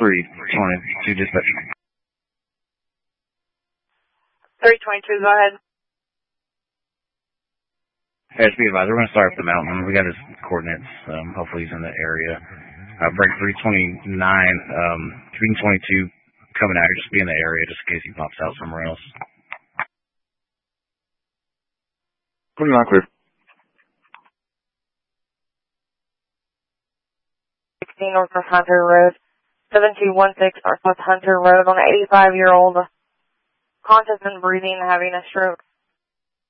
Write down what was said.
322 dispatch. 322, go ahead. Hey, be advised, we're going to start up the mountain. We got his coordinates. Hopefully he's in the area. Break 329, 322 coming out here. Just be in the area just in case he pops out somewhere else. 29 clear. 16 Northwest Hunter Road, 7216 Northwest Hunter Road on an 85-year-old conscious and breathing, having a stroke.